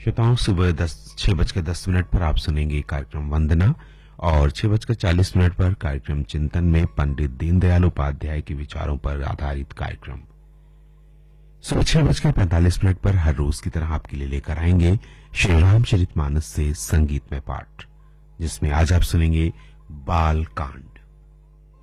श्रोताओं, सुबह 6:10 पर आप सुनेंगे कार्यक्रम वंदना और 6:40 पर कार्यक्रम चिंतन में पंडित दीनदयाल उपाध्याय के विचारों पर आधारित कार्यक्रम। सुबह 6:45 पर हर रोज की तरह आपके लिए लेकर आएंगे श्री रामचरितमानस से संगीतमय पाठ, जिसमें आज आप सुनेंगे बाल कांड।